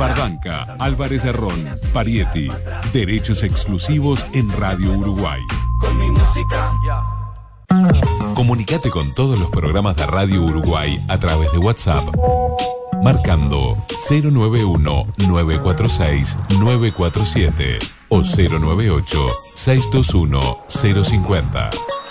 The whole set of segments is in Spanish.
Bardanca, Álvarez de Ron, Parietti. Derechos exclusivos en Radio Uruguay. Con mi música. Comunicate con todos los programas de Radio Uruguay a través de WhatsApp. Marcando 091-946-947 o 098-621-050.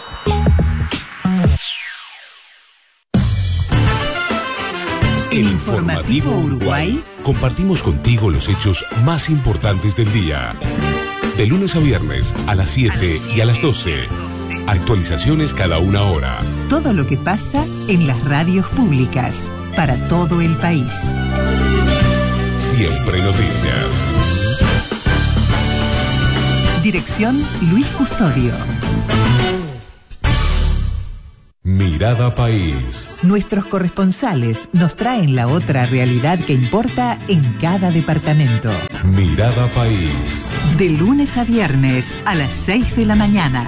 El Informativo Uruguay. Compartimos contigo los hechos más importantes del día. De lunes a viernes a las 7 y a las 12. Actualizaciones cada una hora. Todo lo que pasa en las radios públicas para todo el país. Siempre noticias. Dirección Luis Custodio. Mirada País. Nuestros corresponsales nos traen la otra realidad que importa en cada departamento. Mirada País. De lunes a viernes a las 6 de la mañana.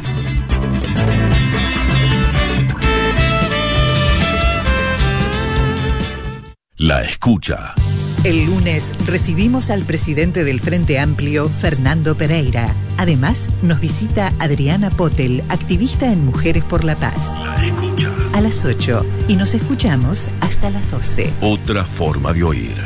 La escucha. El lunes recibimos al presidente del Frente Amplio, Fernando Pereira. Además, nos visita Adriana Potel, activista en Mujeres por la Paz. La escucha. A las 8 y nos escuchamos hasta las 12. Otra forma de oír.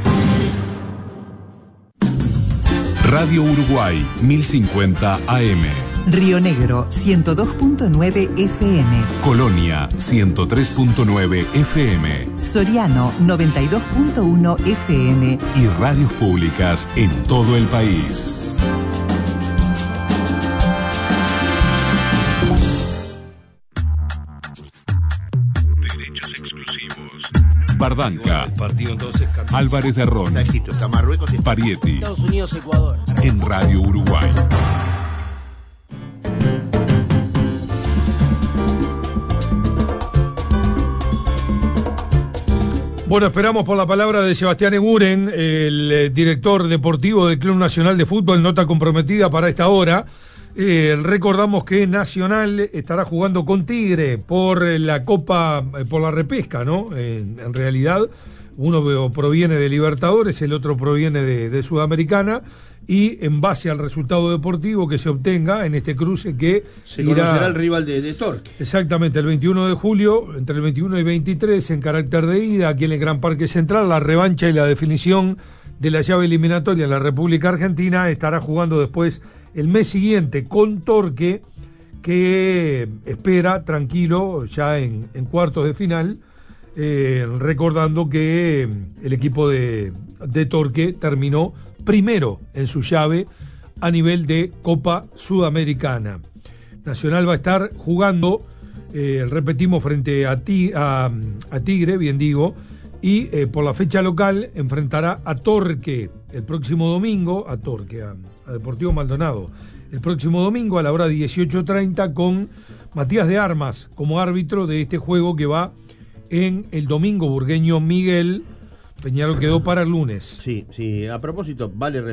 Radio Uruguay 1050 AM. Río Negro 102.9 FM. Colonia 103.9 FM. Soriano 92.1 FM. Y radios públicas en todo el país. Derechos exclusivos. Bardanca, Álvarez de Ron, Parietti. Estados Unidos, Ecuador. En Radio Uruguay. Bueno, esperamos por la palabra de Sebastián Eguren, el director deportivo del Club Nacional de Fútbol, nota comprometida para esta hora. Recordamos que Nacional estará jugando con Tigre por la Copa, por la repesca, ¿no? En realidad, uno proviene de Libertadores, el otro proviene de Sudamericana, y en base al resultado deportivo que se obtenga en este cruce que se conocerá el rival de Torque. Exactamente, el 21 de julio, entre el 21 y 23, en carácter de ida, aquí en el Gran Parque Central, la revancha y la definición de la llave eliminatoria en la República Argentina. Estará jugando después el mes siguiente con Torque, que espera tranquilo ya en cuartos de final, recordando que el equipo de Torque terminó primero en su llave a nivel de Copa Sudamericana. Nacional va a estar jugando, repetimos, frente a Tigre, bien digo, y por la fecha local enfrentará a Torque el próximo domingo, a Deportivo Maldonado, el próximo domingo a la hora 18:30, con Matías de Armas como árbitro de este juego que va en el domingo burgueño Miguel. Peñarol quedó para el lunes. Sí. A propósito, vale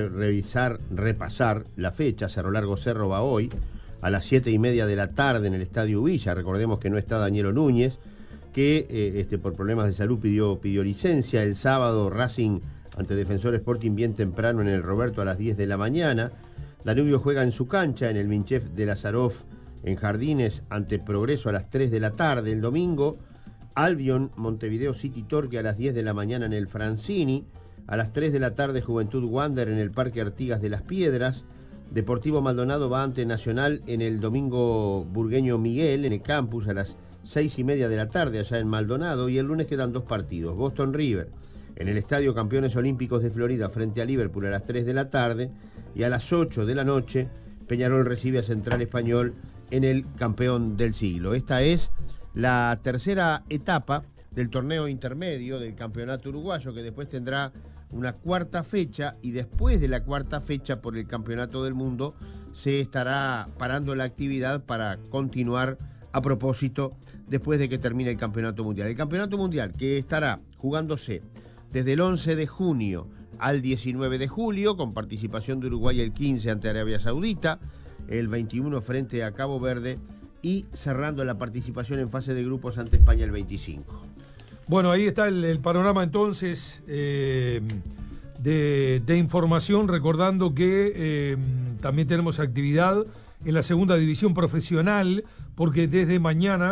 repasar la fecha. Cerro Largo Cerro va hoy a las 7:30 de la tarde en el Estadio Villa. Recordemos que no está Danielo Núñez, que por problemas de salud pidió licencia. El sábado Racing ante Defensor Sporting bien temprano en el Roberto a las 10 de la mañana. Danubio juega en su cancha en el Minchef de Lazaroff en Jardines ante Progreso a las 3 de la tarde. El domingo Albion, Montevideo City Torque a las 10 de la mañana en el Francini. A las 3 de la tarde Juventud Wander en el Parque Artigas de las Piedras. Deportivo Maldonado va ante Nacional en el domingo burgueño Miguel en el campus a las 6:30 de la tarde allá en Maldonado. Y el lunes quedan dos partidos. Boston River en el Estadio Campeones Olímpicos de Florida frente a Liverpool a las 3 de la tarde. Y a las 8 de la noche Peñarol recibe a Central Español en el Campeón del Siglo. Esta es la tercera etapa del torneo intermedio del campeonato uruguayo, que después tendrá una cuarta fecha, y después de la cuarta fecha por el campeonato del mundo se estará parando la actividad para continuar a propósito después de que termine el campeonato mundial. El campeonato mundial que estará jugándose desde el 11 de junio al 19 de julio, con participación de Uruguay el 15 ante Arabia Saudita, el 21 frente a Cabo Verde, y cerrando la participación en fase de grupos ante España el 25. Bueno, ahí está el panorama entonces de información, recordando que también tenemos actividad en la segunda división profesional, porque desde mañana,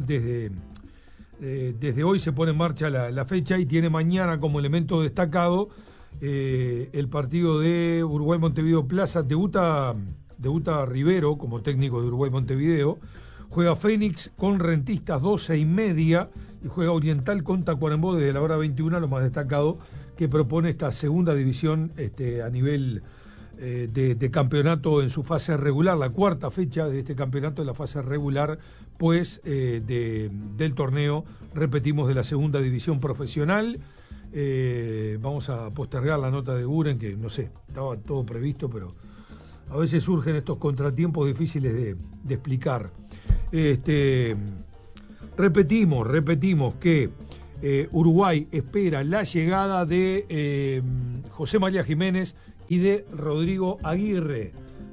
desde hoy se pone en marcha la fecha y tiene mañana como elemento destacado el partido de Uruguay-Montevideo Plaza. Debuta Rivero como técnico de Uruguay-Montevideo, juega Fénix con Rentistas 12:30 y juega Oriental con Tacuarembó desde la hora 21, lo más destacado que propone esta segunda división a nivel de campeonato en su fase regular, la cuarta fecha de este campeonato en la fase regular, pues del torneo, repetimos, de la segunda división profesional. Vamos a postergar la nota de Uren, que no sé, estaba todo previsto, pero a veces surgen estos contratiempos difíciles de explicar. Repetimos que Uruguay espera la llegada de José María Jiménez y de Rodrigo Aguirre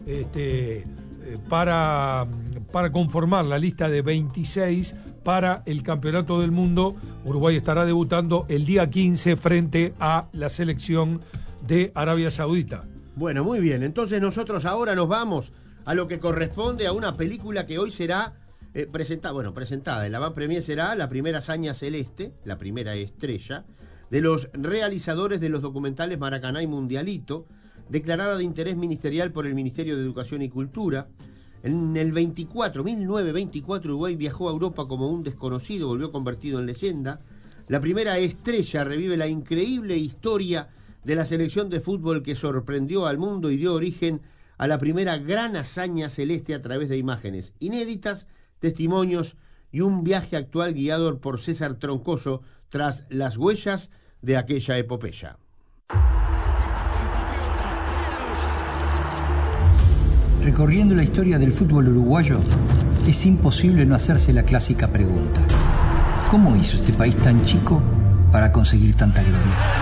para conformar la lista de 26 para el Campeonato del Mundo. Uruguay estará debutando el día 15 frente a la selección de Arabia Saudita. Bueno, muy bien. Entonces nosotros ahora nos vamos a lo que corresponde a una película que hoy será presentada. En la Van Premier será la primera hazaña celeste, la primera estrella, de los realizadores de los documentales Maracaná y Mundialito, declarada de interés ministerial por el Ministerio de Educación y Cultura. En el 1924, Uruguay viajó a Europa como un desconocido, volvió convertido en leyenda. La primera estrella revive la increíble historia de la selección de fútbol que sorprendió al mundo y dio origen a la primera gran hazaña celeste a través de imágenes inéditas, testimonios y un viaje actual guiado por César Troncoso tras las huellas de aquella epopeya. Recorriendo la historia del fútbol uruguayo, es imposible no hacerse la clásica pregunta: ¿cómo hizo este país tan chico para conseguir tanta gloria?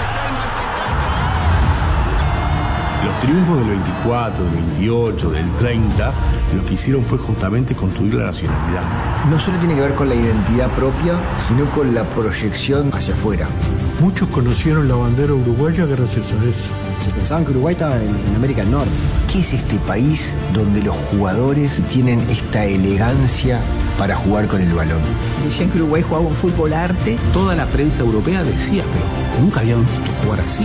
Los triunfos del 24, del 28, del 30, lo que hicieron fue justamente construir la nacionalidad. No solo tiene que ver con la identidad propia, sino con la proyección hacia afuera. Muchos conocieron la bandera uruguaya gracias a eso. Se pensaban que Uruguay estaba en América del Norte. ¿Qué es este país donde los jugadores tienen esta elegancia para jugar con el balón? Decían que Uruguay jugaba un fútbol arte. Toda la prensa europea decía, pero nunca habían visto jugar así.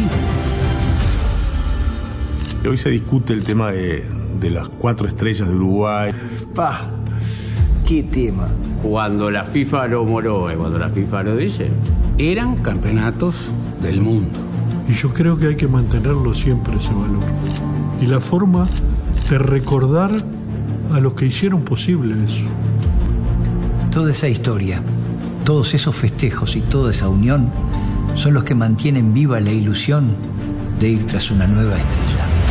Hoy se discute el tema de las 4 estrellas de Uruguay. ¡Pah! ¡Qué tema! Cuando la FIFA lo homologó, cuando la FIFA lo dice, eran campeonatos del mundo. Y yo creo que hay que mantenerlo siempre ese valor. Y la forma de recordar a los que hicieron posible eso. Toda esa historia, todos esos festejos y toda esa unión son los que mantienen viva la ilusión de ir tras una nueva estrella.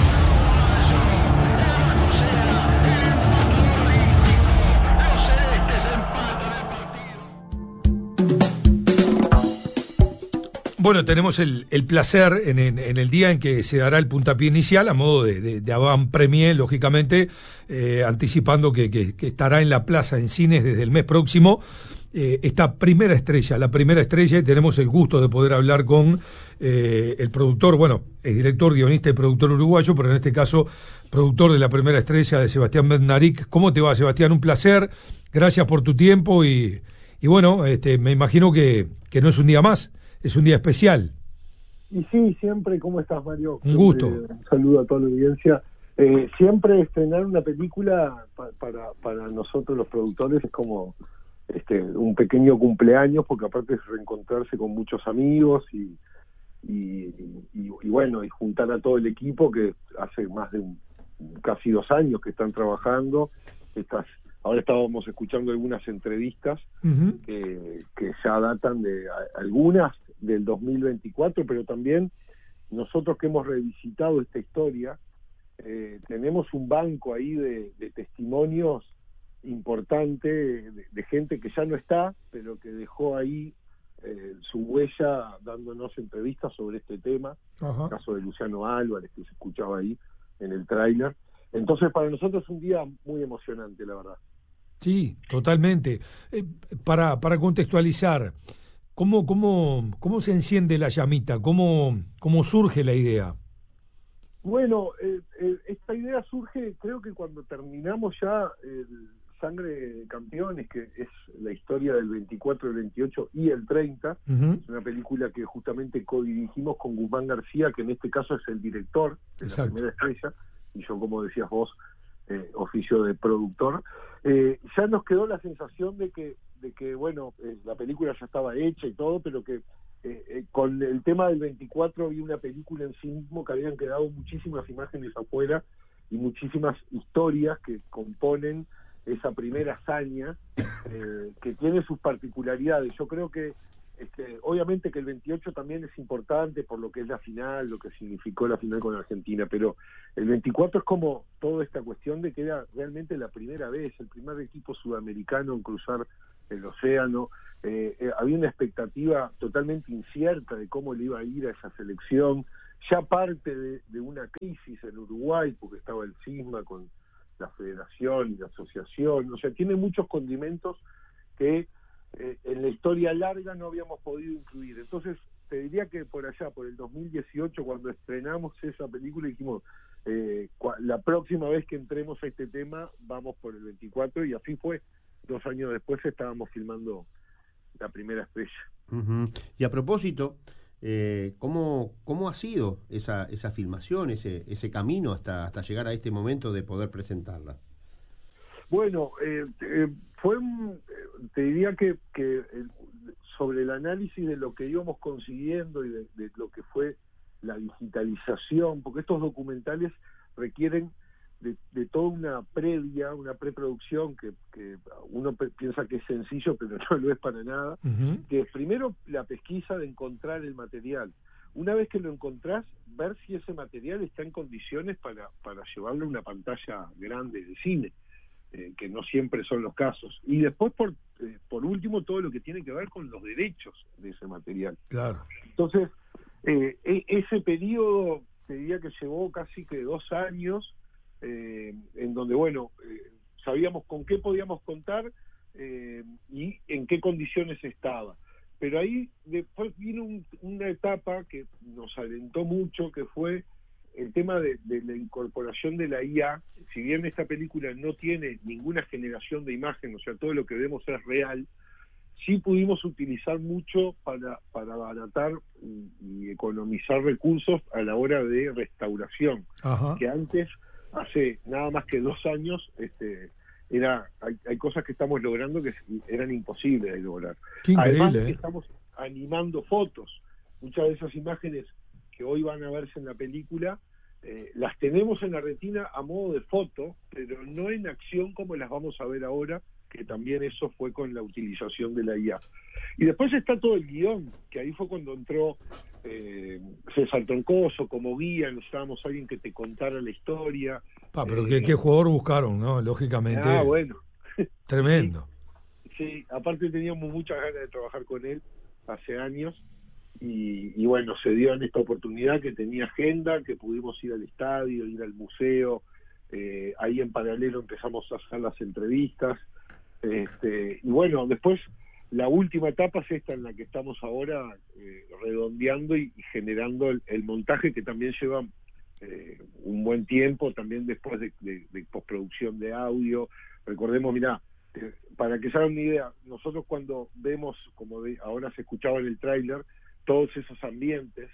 Bueno, tenemos el placer en el día en que se dará el puntapié inicial, a modo de avant premier, lógicamente, anticipando que estará en la plaza, en cines, desde el mes próximo, esta primera estrella, y tenemos el gusto de poder hablar con el productor, bueno, es director, guionista y productor uruguayo, pero en este caso, productor de la primera estrella, de Sebastián Bednarik. ¿Cómo te va, Sebastián? Un placer, gracias por tu tiempo y bueno, me imagino que no es un día más. Es un día especial. Y sí, siempre. ¿Cómo estás, Mario? Un gusto. Un saludo a toda la audiencia. Siempre estrenar una película para nosotros los productores es como un pequeño cumpleaños, porque aparte es reencontrarse con muchos amigos y bueno, y juntar a todo el equipo que hace más de casi 2 años que están trabajando. Ahora estábamos escuchando algunas entrevistas que ya datan de algunas del 2024, pero también nosotros que hemos revisitado esta historia, tenemos un banco ahí de testimonios importante de gente que ya no está, pero que dejó ahí su huella dándonos entrevistas sobre este tema. Ajá. El caso de Luciano Álvarez, que se escuchaba ahí en el tráiler. Entonces para nosotros es un día muy emocionante, la verdad. Sí, totalmente. Para contextualizar, ¿Cómo se enciende la llamita? ¿Cómo surge la idea? Bueno, esta idea surge, creo que cuando terminamos ya el Sangre de Campeones, que es la historia del 24, el 28 y el 30, es una película que justamente codirigimos con Guzmán García, que en este caso es el director de La Primera Estrella, y yo, como decías vos, oficio de productor. Ya nos quedó la sensación de que bueno, la película ya estaba hecha y todo, pero que con el tema del 24 había una película en sí mismo que habían quedado muchísimas imágenes afuera y muchísimas historias que componen esa primera hazaña, que tiene sus particularidades. Yo creo que obviamente que el 28 también es importante por lo que es la final, lo que significó la final con Argentina, pero el 24 es como toda esta cuestión de que era realmente la primera vez, el primer equipo sudamericano en cruzar el océano. Había una expectativa totalmente incierta de cómo le iba a ir a esa selección, ya parte de una crisis en Uruguay, porque estaba el cisma con la federación y la asociación, o sea, tiene muchos condimentos que en la historia larga no habíamos podido incluir. Entonces, te diría que por allá, por el 2018, cuando estrenamos esa película, dijimos, la próxima vez que entremos a este tema, vamos por el 24, y así fue. 2 años después estábamos filmando La Primera Estrella. Y a propósito, ¿cómo ha sido esa filmación, ese camino hasta llegar a este momento de poder presentarla? Bueno, fue te diría que sobre el análisis de lo que íbamos consiguiendo y de lo que fue la digitalización, porque estos documentales requieren de toda una previa, una preproducción que uno piensa que es sencillo, pero no lo es para nada, que es primero la pesquisa de encontrar el material. Una vez que lo encontrás, ver si ese material está en condiciones para llevarlo a una pantalla grande de cine, que no siempre son los casos. Y después, por último, todo lo que tiene que ver con los derechos de ese material. Claro. Entonces, ese periodo, te diría que llevó casi que 2 años, en donde, bueno, sabíamos con qué podíamos contar y en qué condiciones estaba. Pero ahí después vino una etapa que nos alentó mucho, que fue el tema de la incorporación de la IA. Si bien esta película no tiene ninguna generación de imagen, o sea, todo lo que vemos es real, sí pudimos utilizar mucho para abaratar y economizar recursos a la hora de restauración. Ajá. Que antes, hace nada más que 2 años, hay cosas que estamos logrando que eran imposibles de lograr. Además, que estamos animando fotos. Muchas de esas imágenes que hoy van a verse en la película, las tenemos en la retina a modo de foto, pero no en acción como las vamos a ver ahora, que también eso fue con la utilización de la IA. Y después está todo el guión, que ahí fue cuando entró César Troncoso como guía, necesitábamos a alguien que te contara la historia. Pero ¿qué jugador buscaron, no? Lógicamente. Bueno. Tremendo. Sí, aparte teníamos muchas ganas de trabajar con él hace años, y bueno, se dio en esta oportunidad que tenía agenda, que pudimos ir al estadio, ir al museo, ahí en paralelo empezamos a hacer las entrevistas, y bueno, después la última etapa es esta en la que estamos ahora redondeando y generando el montaje, que también lleva un buen tiempo, también después de postproducción de audio. Recordemos, mirá, para que se hagan una idea, nosotros cuando vemos, como ahora se escuchaba en el tráiler, todos esos ambientes,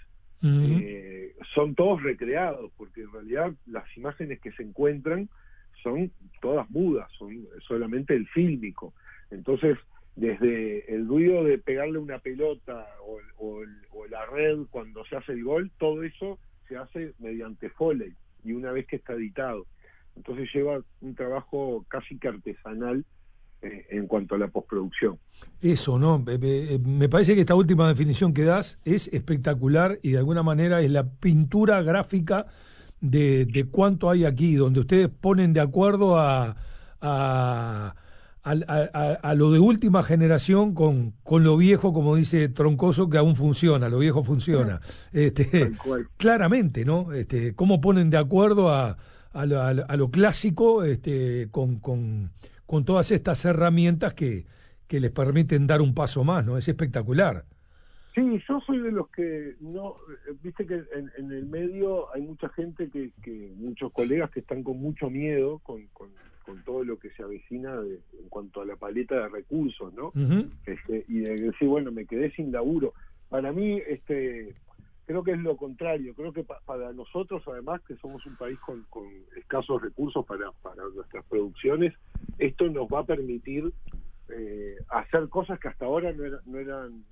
son todos recreados, porque en realidad las imágenes que se encuentran son todas mudas, son solamente el fílmico. Entonces, desde el ruido de pegarle una pelota o la red cuando se hace el gol, todo eso se hace mediante Foley, y una vez que está editado. Entonces lleva un trabajo casi que artesanal en cuanto a la postproducción. Eso, ¿no? Me parece que esta última definición que das es espectacular, y de alguna manera es la pintura gráfica de cuánto hay aquí, donde ustedes ponen de acuerdo a lo de última generación con lo viejo, como dice Troncoso, que aún funciona, lo viejo funciona. Claramente, ¿no? Cómo ponen de acuerdo a lo clásico, con todas estas herramientas que les permiten dar un paso más, ¿no? Es espectacular. Sí, yo soy de los que no, viste que en el medio hay mucha gente muchos colegas que están con mucho miedo con todo lo que se avecina en cuanto a la paleta de recursos, ¿no? Uh-huh. Y de decir, bueno, me quedé sin laburo. Para mí, creo que es lo contrario. Creo que para nosotros, además, que somos un país con escasos recursos para nuestras producciones, esto nos va a permitir hacer cosas que hasta ahora no eran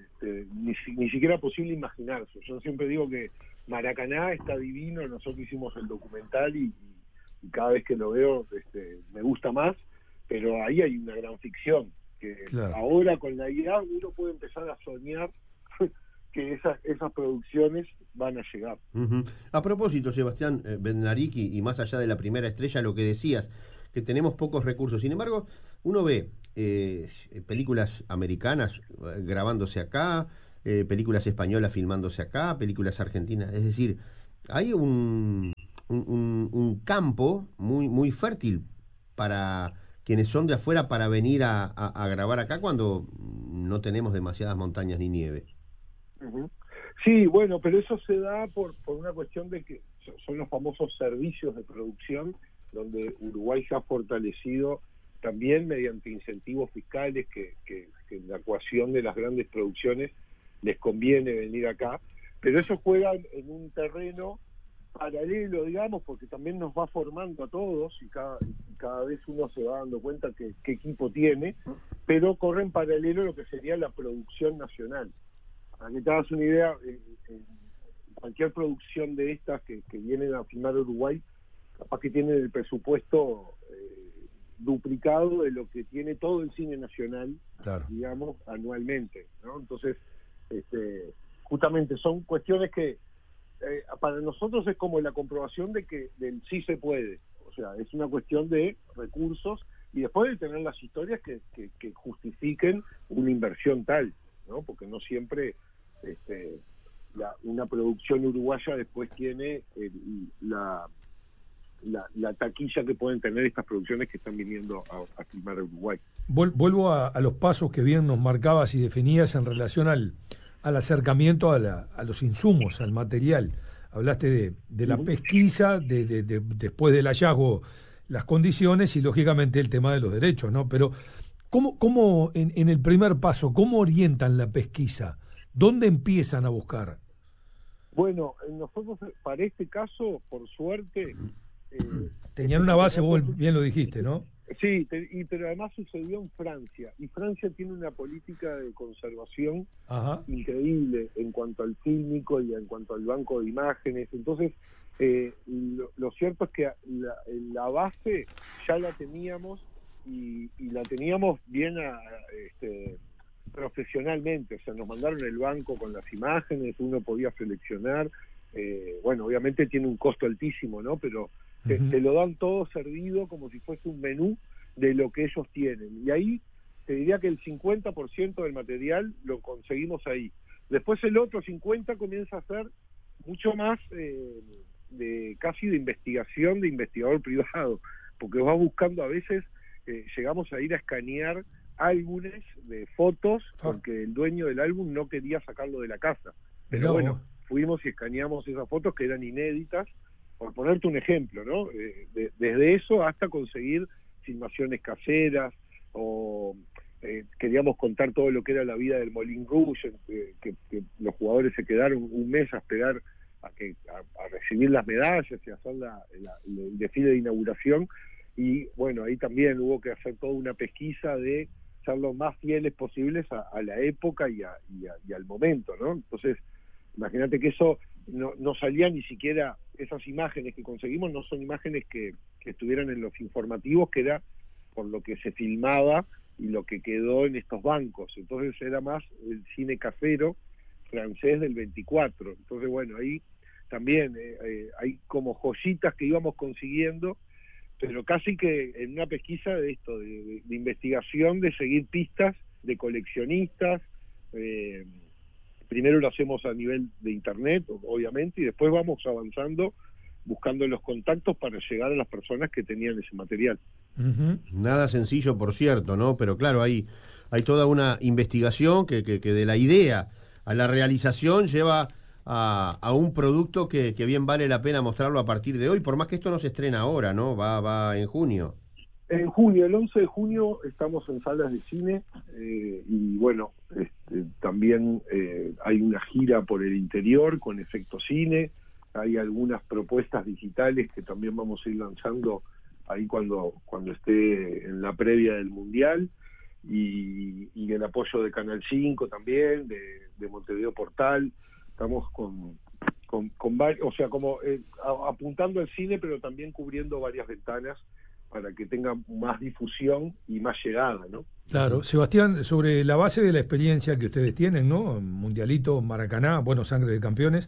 ni siquiera posible imaginarse. Yo siempre digo que Maracaná está divino, nosotros hicimos el documental y cada vez que lo veo me gusta más, pero ahí hay una gran ficción, que claro, ahora con la IA uno puede empezar a soñar que esas producciones van a llegar. Uh-huh. A propósito, Sebastián Bednarik, y más allá de la primera estrella, lo que decías, que tenemos pocos recursos. Sin embargo, uno ve películas americanas grabándose acá, películas españolas filmándose acá, películas argentinas. Es decir, hay un campo muy, muy fértil para quienes son de afuera para venir a grabar acá cuando no tenemos demasiadas montañas ni nieve. Uh-huh. Sí, bueno, pero eso se da por una cuestión de que son los famosos servicios de producción, donde Uruguay se ha fortalecido también mediante incentivos fiscales que en la ecuación de las grandes producciones les conviene venir acá, pero eso juega en un terreno paralelo, digamos, porque también nos va formando a todos y cada vez uno se va dando cuenta qué equipo tiene, pero corre en paralelo lo que sería la producción nacional. Para que te hagas una idea, cualquier producción de estas que vienen a filmar Uruguay, capaz que tienen el presupuesto duplicado de lo que tiene todo el cine nacional, claro, digamos, anualmente, ¿no? Entonces, justamente son cuestiones que para nosotros es como la comprobación del sí se puede. O sea, es una cuestión de recursos y después de tener las historias que justifiquen una inversión tal, ¿no? Porque no siempre una producción uruguaya después tiene la taquilla que pueden tener estas producciones que están viniendo a filmar a Uruguay. Vuelvo a los pasos que bien nos marcabas y definías en relación al acercamiento a los insumos, al material. Hablaste de la pesquisa, después del hallazgo, las condiciones y lógicamente el tema de los derechos, ¿no? Pero ¿cómo en el primer paso, cómo orientan la pesquisa? ¿Dónde empiezan a buscar? Bueno, nosotros para este caso, por suerte... tenían una base, vos bien lo dijiste, ¿no? Sí, pero además sucedió en Francia, y Francia tiene una política de conservación increíble en cuanto al fílmico y en cuanto al banco de imágenes. Entonces, lo cierto es que la base ya la teníamos y la teníamos bien profesionalmente. O sea, nos mandaron el banco con las imágenes, uno podía seleccionar. Bueno, obviamente tiene un costo altísimo, ¿no? Pero te lo dan todo servido como si fuese un menú de lo que ellos tienen. Y ahí te diría que el 50% del material lo conseguimos ahí. Después el otro 50% comienza a ser mucho más casi de investigación, de investigador privado, porque vas buscando a veces, llegamos a ir a escanear álbumes de fotos porque el dueño del álbum no quería sacarlo de la casa. Pero bueno, fuimos y escaneamos esas fotos que eran inéditas, por ponerte un ejemplo, ¿no? Desde eso hasta conseguir filmaciones caseras, o queríamos contar todo lo que era la vida del Moulin Rouge, que los jugadores se quedaron un mes a esperar a recibir las medallas y hacer el desfile de inauguración, y bueno, ahí también hubo que hacer toda una pesquisa de ser lo más fieles posibles a la época y al momento, ¿no? Entonces, imagínate que eso no salía ni siquiera, esas imágenes que conseguimos no son imágenes que estuvieran en los informativos, que era por lo que se filmaba y lo que quedó en estos bancos. Entonces era más el cine casero francés del 24. Entonces, bueno, ahí también hay como joyitas que íbamos consiguiendo, pero casi que en una pesquisa de esto, de investigación, de seguir pistas de coleccionistas. Primero lo hacemos a nivel de internet, obviamente, y después vamos avanzando buscando los contactos para llegar a las personas que tenían ese material. Nada sencillo, por cierto, ¿no? Pero claro, hay toda una investigación que de la idea la realización, lleva a un producto que bien vale la pena mostrarlo a partir de hoy, por más que esto no se estrena ahora, ¿no? Va en junio. En junio, el 11 de junio, estamos en salas de cine y bueno, también hay una gira por el interior con Efecto Cine, hay algunas propuestas digitales que también vamos a ir lanzando ahí cuando esté en la previa del Mundial, y el apoyo de Canal 5 también, de Montevideo Portal. Estamos con varios, o sea, como apuntando al cine, pero también cubriendo varias ventanas para que tenga más difusión y más llegada, ¿no? Claro. Sebastián, sobre la base de la experiencia que ustedes tienen, ¿no? Mundialito, Maracaná, bueno, Sangre de Campeones,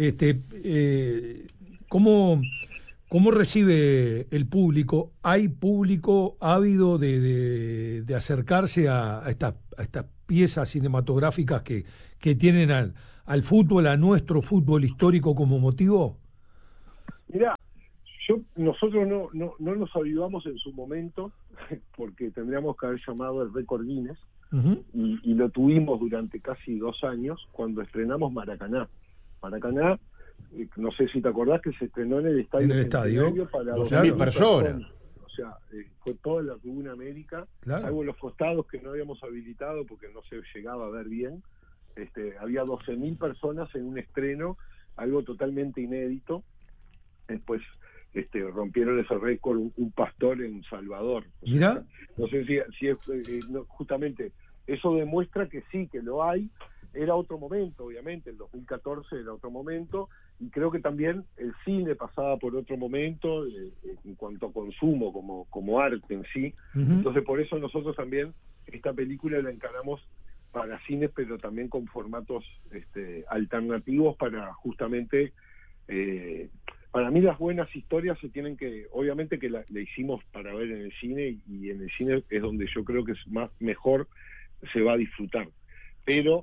¿cómo recibe el público? ¿Hay público ávido de acercarse a estas piezas cinematográficas que tienen al fútbol, a nuestro fútbol histórico como motivo? Mirá, nosotros no nos avivamos en su momento, porque tendríamos que haber llamado el récord Guinness, y lo tuvimos durante casi 2 años cuando estrenamos Maracaná. Maracaná, no sé si te acordás que se estrenó en el estadio. En el estadio, para 12.000 personas. O sea, fue toda la Tribuna América, claro. Algo en los costados que no habíamos habilitado porque no se llegaba a ver bien. Había 12.000 personas en un estreno, algo totalmente inédito. Después rompieron ese récord un pastor en Salvador. Mira, no sé si es justamente eso demuestra que sí, que lo hay. Era otro momento, obviamente, el 2014 era otro momento, y creo que también el cine pasaba por otro momento en cuanto a consumo, como arte en sí. Entonces, por eso nosotros también esta película la encaramos para cines, pero también con formatos alternativos para justamente... para mí las buenas historias se tienen que, obviamente que la hicimos para ver en el cine, y en el cine es donde yo creo que es mejor se va a disfrutar, pero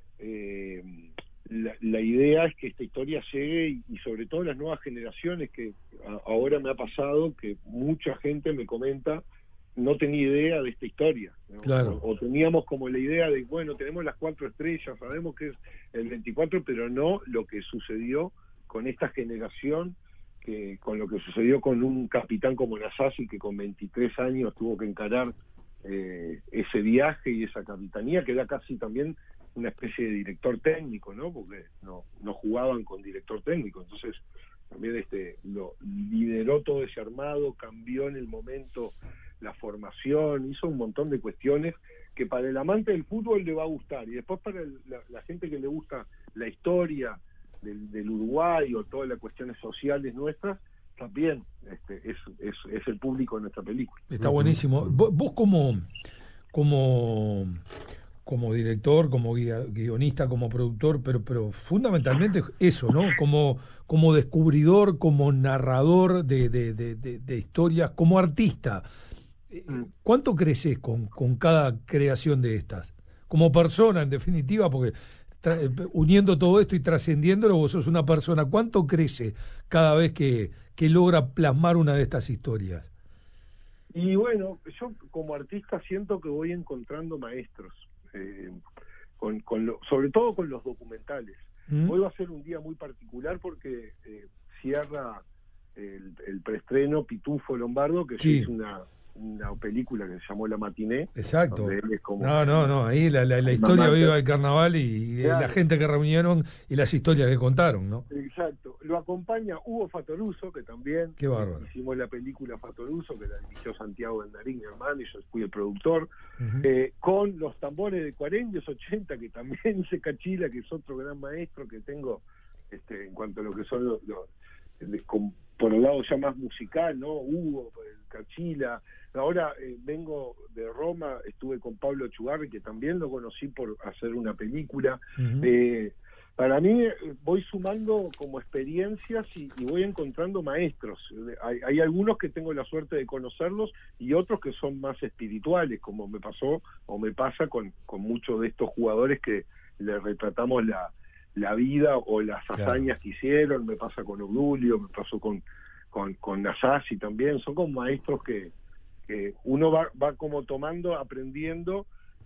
la idea es que esta historia llegue, y sobre todo las nuevas generaciones, que ahora me ha pasado que mucha gente me comenta no tenía idea de esta historia, ¿no? Claro. O teníamos como la idea de, bueno, tenemos las 4 estrellas, sabemos que es el 24, pero no lo que sucedió con esta generación, con lo que sucedió con un capitán como Nasasi, que con 23 años tuvo que encarar ese viaje y esa capitanía, que era casi también una especie de director técnico, ¿no? Porque no jugaban con director técnico, entonces también lo lideró todo ese armado, cambió en el momento la formación, hizo un montón de cuestiones que para el amante del fútbol le va a gustar, y después para la gente que le gusta la historia del Uruguay o todas las cuestiones sociales nuestras, también es el público de nuestra película. Está buenísimo. Vos como director, como guionista, como productor, pero fundamentalmente eso, ¿no? Como descubridor, como narrador de historias, como artista. ¿Cuánto creces con cada creación de estas? Como persona, en definitiva, porque uniendo todo esto y trascendiéndolo, vos sos una persona. ¿Cuánto crece cada vez que logra plasmar una de estas historias? Y bueno, yo como artista siento que voy encontrando maestros, sobre todo con los documentales. Hoy va a ser un día muy particular porque cierra el preestreno Pitufo Lombardo, que sí. Es una película que se llamó La Matiné. Exacto. Él es como ahí la historia viva del carnaval y claro, la gente que reunieron y las historias que contaron, ¿no? Exacto. Lo acompaña Hugo Fatoruso, que también Qué bárbaro. Hicimos la película Fatoruso, que la dirigió Santiago Bendarín, mi hermano, y yo fui el productor, con los tambores de 40 y 80, que también hice Cachila, que es otro gran maestro que tengo en cuanto a lo que son por el lado ya más musical, ¿no? Hugo, el Cachila. Ahora vengo de Roma, estuve con Pablo Chugarri, que también lo conocí por hacer una película. Para mí voy sumando como experiencias y voy encontrando maestros. Hay algunos que tengo la suerte de conocerlos y otros que son más espirituales, como me pasó o me pasa con muchos de estos jugadores que le retratamos la vida o las hazañas que hicieron. Me pasa con Obdulio, me pasó con Nasasi también. Son como maestros que uno va como tomando, aprendiendo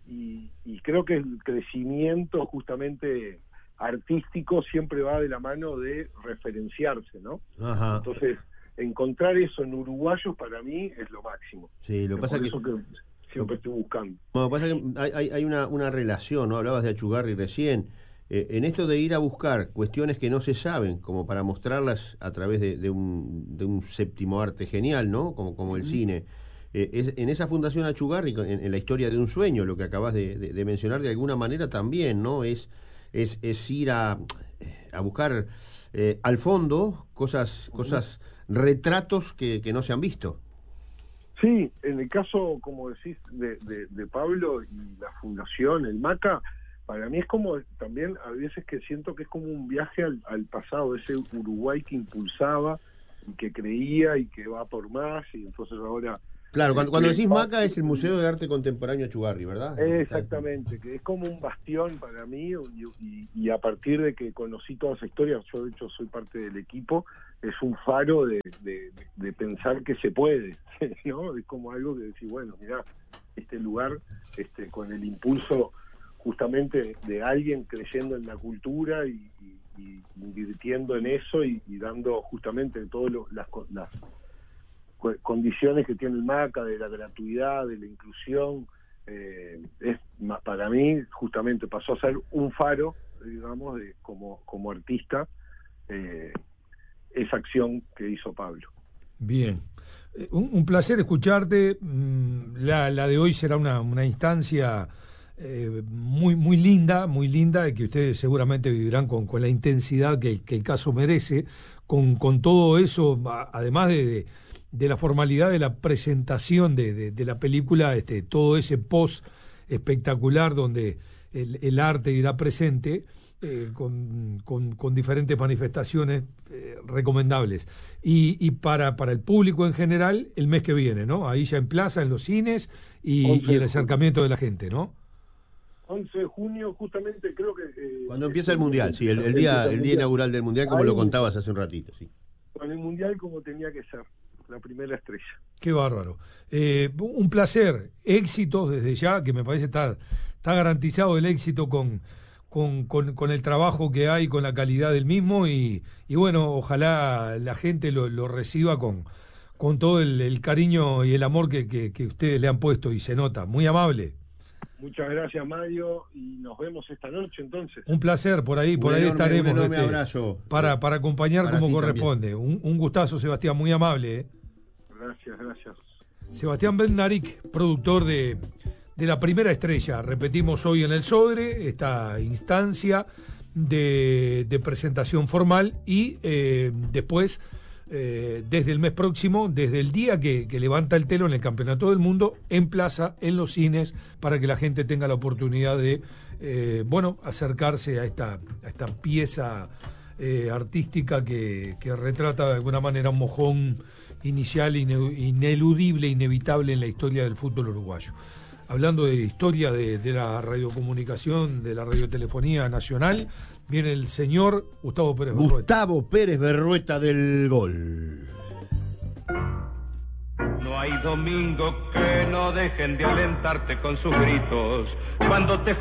y creo que el crecimiento justamente artístico siempre va de la mano de referenciarse, ¿no? Ajá. Entonces, encontrar eso en uruguayos para mí es lo máximo. Sí, lo que pasa por que eso que siempre estoy buscando. Lo que pasa es que hay una relación, ¿no? Hablabas de Achugarri recién. En esto de ir a buscar cuestiones que no se saben, como para mostrarlas a través de un séptimo arte genial, ¿no? Como el cine. En esa Fundación Achugarri, en la historia de un sueño, lo que acabas de mencionar, de alguna manera también, ¿no? Es ir a buscar al fondo cosas, retratos que no se han visto. Sí, en el caso, como decís, de Pablo y la Fundación, el MACA, para mí es como también, a veces que siento que es como un viaje al pasado, ese Uruguay que impulsaba y que creía y que va por más, y entonces ahora... Claro, cuando decís MACA es el Museo de Arte Contemporáneo Achugarri, ¿verdad? Exactamente, que es como un bastión para mí, y a partir de que conocí toda esa historia, yo de hecho soy parte del equipo, es un faro de pensar que se puede, ¿no? Es como algo que decís, bueno, mirá, este lugar, con el impulso justamente de alguien creyendo en la cultura y invirtiendo en eso y dando justamente todas las condiciones que tiene el MACA, de la gratuidad, de la inclusión, para mí justamente pasó a ser un faro, digamos, como artista, esa acción que hizo Pablo. Bien, un placer escucharte. La de hoy será una instancia muy linda, y que ustedes seguramente vivirán con la intensidad que el caso merece, con todo eso, además de la formalidad de la presentación de la película, todo ese post espectacular donde el arte irá presente, con diferentes manifestaciones recomendables, y para el público en general el mes que viene, ¿no? Ahí ya en plaza, en los cines, y el acercamiento de la gente, ¿no? 11 de junio, justamente, creo que... cuando empieza el Mundial, sí, el día inaugural del Mundial, como lo contabas hace un ratito, sí. Con el Mundial como tenía que ser, la primera estrella. Qué bárbaro. Un placer, éxitos desde ya, que me parece está garantizado el éxito con el trabajo que hay, con la calidad del mismo, y bueno, ojalá la gente lo reciba con todo el cariño y el amor que ustedes le han puesto, y se nota. Muy amable. Muchas gracias, Mario, y nos vemos esta noche entonces. Un placer, por ahí estaremos. Un enorme abrazo. Para acompañar para como corresponde. Un gustazo, Sebastián, muy amable. Gracias. Sebastián Bednarik, productor de la primera estrella. Repetimos hoy en el Sodre, esta instancia de presentación formal, y después, desde el mes próximo, desde el día que levanta el telón en el Campeonato del Mundo, en plaza, en los cines, para que la gente tenga la oportunidad de acercarse a esta pieza artística que retrata de alguna manera un mojón inicial, ineludible, inevitable en la historia del fútbol uruguayo. Hablando de historia de la radiocomunicación, de la radiotelefonía nacional, viene el señor Gustavo Pérez Berrueta. Gustavo Pérez Berrueta del Gol. No hay domingo que no dejen de alentarte con sus gritos. Cuando te